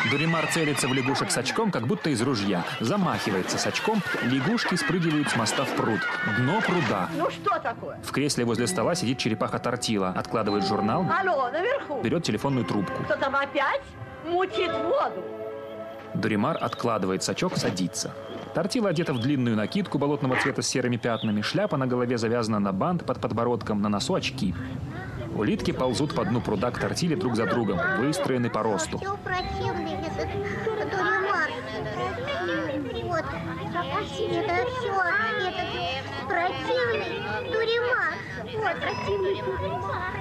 Дуримар целится в лягушек с очком, как будто из ружья. Замахивается с очком, лягушки спрыгивают с моста в пруд. Дно пруда. Ну что такое? В кресле возле стола сидит черепаха Тортила, откладывает журнал. Алло, наверху. Берет телефонную трубку. Кто там опять мутит воду? Дуримар откладывает сачок, садится. Тортила одета в длинную накидку болотного цвета с серыми пятнами. Шляпа на голове завязана на бант под подбородком, на носу очки. Улитки ползут по дну пруда к Тортиле друг за другом, выстроены по росту. Все противный этот Дуримар. Вот. Это все этот противный Дуримар. Вот, противный Дуримар.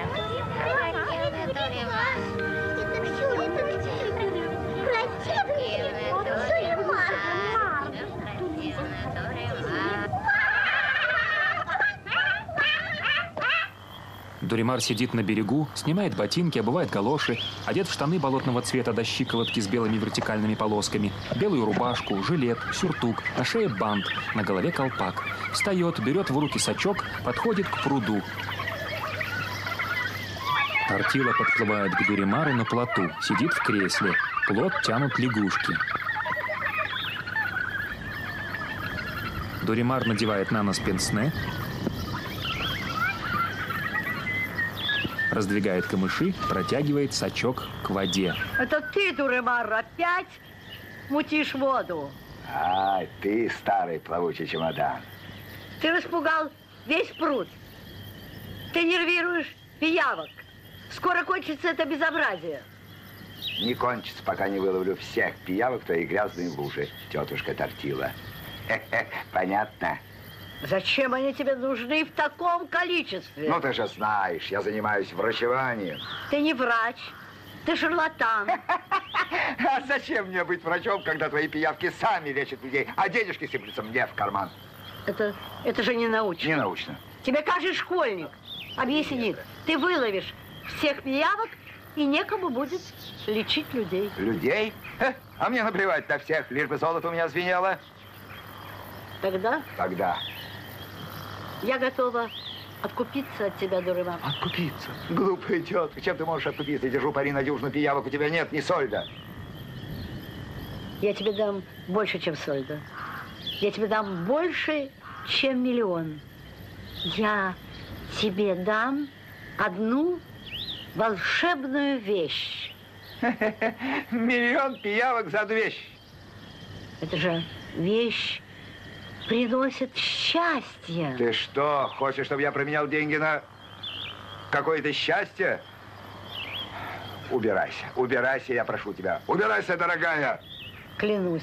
Это все противный Дуримар. Дуримар сидит на берегу, снимает ботинки, обувает галоши, одет в штаны болотного цвета до щиколотки с белыми вертикальными полосками, белую рубашку, жилет, сюртук, на шее бант, на голове колпак. Встает, берет в руки сачок, подходит к пруду. Тортила подплывает к Дуримару на плоту, сидит в кресле. Плот тянут лягушки. Дуримар надевает на нос пенсне, раздвигает камыши, протягивает сачок к воде. Это ты, Дуримар, опять мутишь воду? Ай, ты старый плавучий чемодан. Ты распугал весь пруд. Ты нервируешь пиявок. Скоро кончится это безобразие. Не кончится, пока не выловлю всех пиявок в твоей грязной луже, тетушка Тортила. Понятно? Зачем они тебе нужны в таком количестве? Ну, ты же знаешь, я занимаюсь врачеванием. Ты не врач, ты шарлатан. А зачем мне быть врачом, когда твои пиявки сами лечат людей, а денежки сыплются мне в карман? Это же не научно. Не научно. Тебе каждый школьник объяснит. Ты выловишь всех пиявок, и некому будет лечить людей. Людей? А мне наплевать на всех, лишь бы золото у меня звенело. Тогда я готова откупиться от тебя, Дуримар. Откупиться? Глупая тетка, чем ты можешь откупиться? Держу пари на дюжину пиявок, у тебя нет ни сольда. Я тебе дам больше, чем сольда. Я тебе дам больше, чем 1 миллион. Я тебе дам одну волшебную вещь. 1 миллион пиявок за 2 вещи. Это же вещь приносит счастье. Ты что, хочешь, чтобы я променял деньги на какое-то счастье? Убирайся, убирайся, я прошу тебя. Убирайся, дорогая. Клянусь,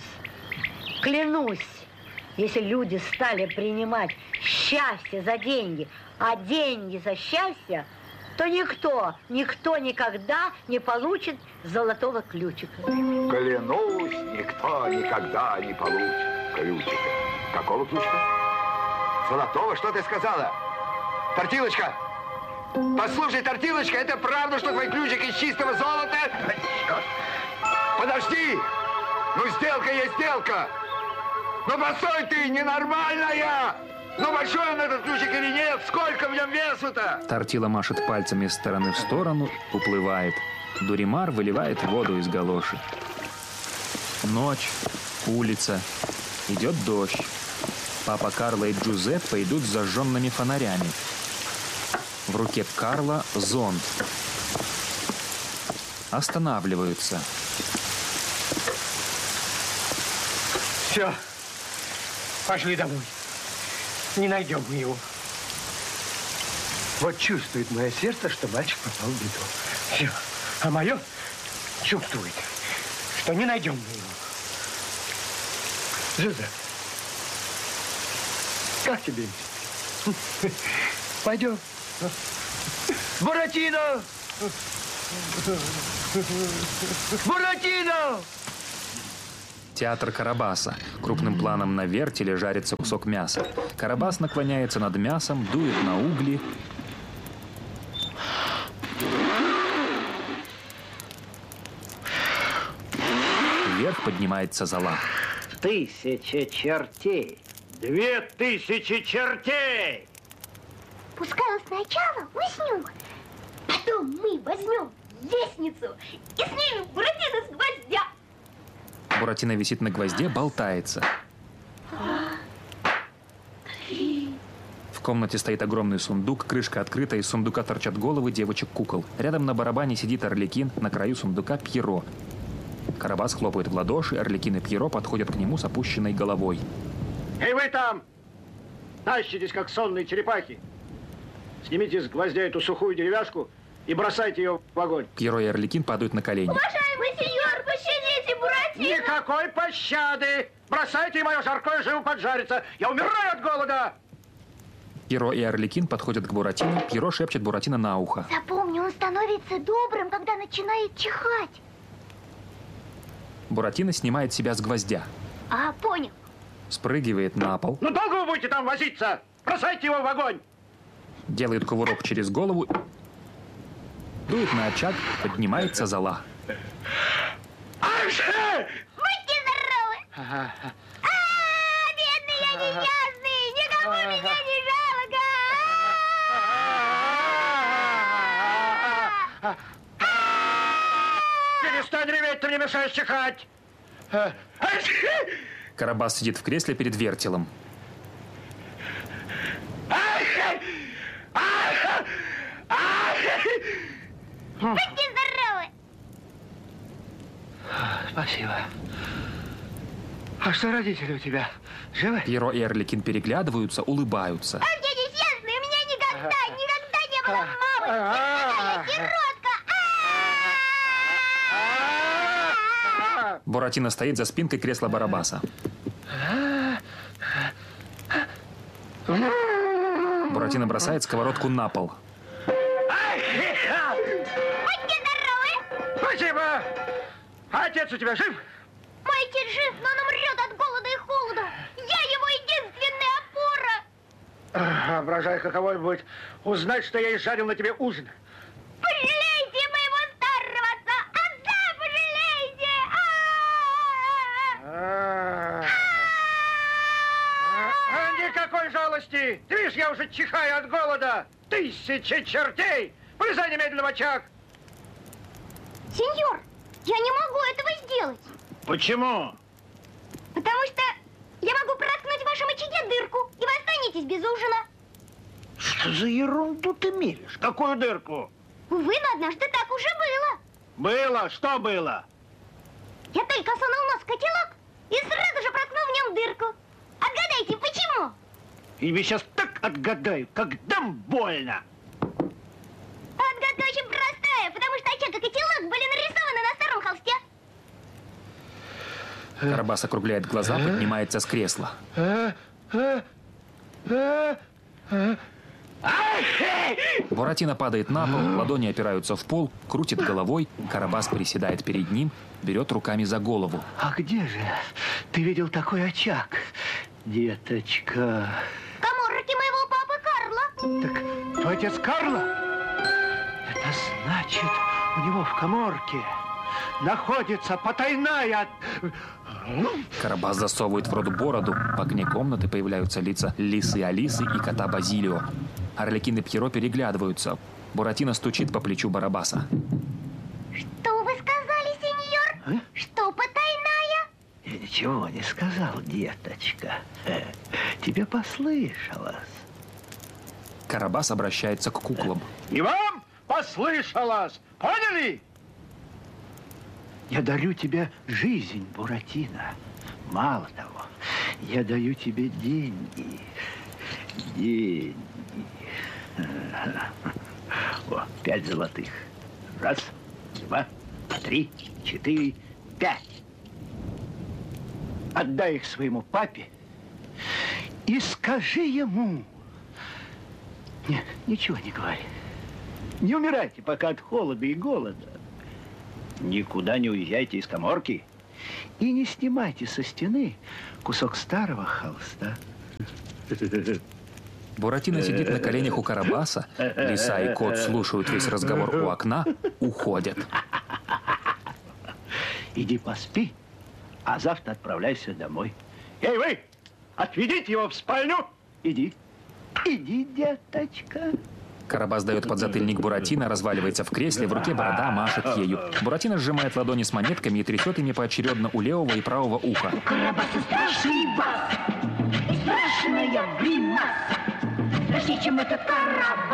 если люди стали принимать счастье за деньги, а деньги за счастье, то никто никогда не получит золотого ключика. Клянусь, никто никогда не получит ключика. Какого ключика? Золотого? Что ты сказала? Тортилочка! Послушай, Тортилочка, это правда, что твой ключик из чистого золота? Подожди! Ну, сделка есть сделка! Ну, постой ты, ненормальная! Ну, большой он этот ключик или нет? Сколько в нем весу-то? Тортила машет пальцами из стороны в сторону, уплывает. Дуримар выливает воду из галоши. Ночь, улица, идет дождь. Папа Карло и Джузеппе идут с зажженными фонарями. В руке Карла зонт. Останавливаются. Все, пошли домой. Не найдем мы его. Вот чувствует мое сердце, что мальчик попал в беду. Все. А мое чувствует, что не найдем мы его. Жозеф, как тебе? Пойдем. Буратино! Буратино! Театр Карабаса. Крупным планом на вертеле жарится кусок мяса. Карабас наклоняется над мясом, дует на угли. Вверх поднимается зола. 1000 чертей. 2000 чертей! Пускай он сначала уснет, потом мы возьмем лестницу и снимем Буратино с гвоздя. Буратино висит на гвозде, болтается. В комнате стоит огромный сундук, крышка открыта, из сундука торчат головы девочек-кукол. Рядом на барабане сидит Арлекин, на краю сундука Пьеро. Карабас хлопает в ладоши, Арлекин и Пьеро подходят к нему с опущенной головой. Эй, вы там! Тащитесь, как сонные черепахи. Снимите с гвоздя эту сухую деревяшку и бросайте ее в огонь. Пьеро и Арлекин падают на колени. Уважаемый сеньор, пощадите Буратино. Никакой пощады! Бросайте, и мое жаркое живо поджарится. Я умираю от голода! Пьеро и Арлекин подходят к Буратино, Пьеро шепчет Буратино на ухо. Запомни, он становится добрым, когда начинает чихать. Буратино снимает себя с гвоздя. А, понял. Спрыгивает на пол, Ну долго вы будете там возиться? Бросайте его в огонь! делает кувырок через голову, дует на очаг, поднимается зола. Будьте здоровы. Бедный я несчастный, никому меня не жалко. Перестань реветь, ты мне мешаешь чихать! Карабас сидит в кресле перед вертелом. Будьте здоровы. Спасибо. А что родители у тебя? Живы? Пьеро и Арлекин переглядываются, улыбаются. Я несчастный, у меня никогда не было мамы. Я сиротка. Буратино стоит за спинкой кресла Барабаса. Буратино бросает сковородку на пол. Будьте здоровы. Спасибо! А отец у тебя жив? Мой отец жив, но он умрет от голода и холода. Я его единственная опора. Воображай, каково будет узнать, что я изжарил на тебе ужин. Пожалейте моего старого отца. Отца пожалейте. Никакой жалости! Ты видишь, я уже чихаю от голода! 1000 чертей! Полезай немедленно в очаг! Сеньор, я не могу этого сделать. Почему? Потому что я могу проткнуть в вашем очаге дырку, и вы останетесь без ужина. Что за ерунду ты мелешь? Какую дырку? Увы, но однажды так уже было. Было? Что было? Я только сунул нос в котелок и сразу же проткнул в нем дырку. Отгадайте, почему? И тебе сейчас так отгадаю, как дам больно. Отгадка очень простая, потому что очаг и котелок были нарисованы на старом холсте. Карабас округляет глаза, поднимается с кресла. Буратино падает на пол, ладони опираются в пол, крутит головой. Карабас приседает перед ним, берет руками за голову. А где же ты видел такой очаг, деточка? В каморке моего папы Карла. Так твой отец Карло? Это значит, у него в каморке находится потайная... Карабас засовывает в рот бороду. В окне комнаты появляются лица лисы Алисы и кота Базилио. Арлекин и Пьеро переглядываются. Буратино стучит по плечу Барабаса. Что вы сказали, сеньор? Что потайная? Я ничего не сказал, деточка. Тебе послышалось. Карабас обращается к куклам. И вам послышалось, поняли? Я дарю тебе жизнь, Буратино. Мало того, я даю тебе деньги. Деньги. О, 5 золотых. 1, 2, 3, 4, 5. Отдай их своему папе и скажи ему... Нет, ничего не говори. Не умирайте пока от холода и голода. Никуда не уезжайте из каморки и не снимайте со стены кусок старого холста. Буратино сидит на коленях у Карабаса. Лиса и кот слушают весь разговор у окна, уходят. Иди поспи, а завтра отправляйся домой. Эй, вы! Отведите его в спальню! Иди. Иди, деточка. Карабас дает подзатыльник Буратино, разваливается в кресле, в руке борода, машет ею. Буратино сжимает ладони с монетками и трясет ими поочередно у левого и правого уха. У Карабаса страшный бас, страшная гримаса. Страшнее, чем этот Карабас.